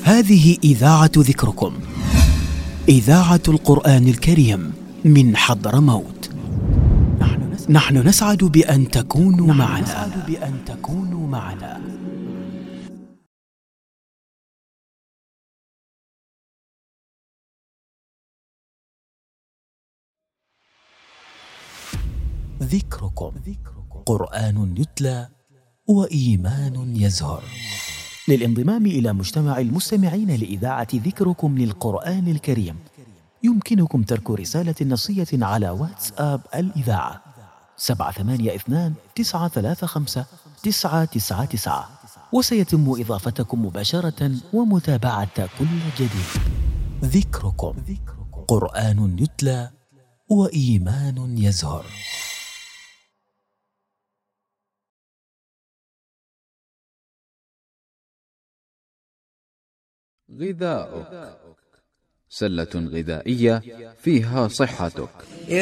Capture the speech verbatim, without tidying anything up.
هذه إذاعة ذكركم، إذاعة القرآن الكريم من حضرموت. نحن نسعد بأن تكونوا معنا. بأن تكونوا معنا. ذكركم، قرآن يتلى وإيمان يزهر. للانضمام إلى مجتمع المستمعين لإذاعة ذكركم للقرآن الكريم يمكنكم ترك رسالة نصية على واتساب الإذاعة سبعة ثمانية اثنان تسعة ثلاثة خمسة تسعة تسعة تسعة، وسيتم إضافتكم مباشرة ومتابعة كل جديد. ذكركم، قرآن يتلى وإيمان يزهر. غذاؤك، سلة غذائية فيها صحتك.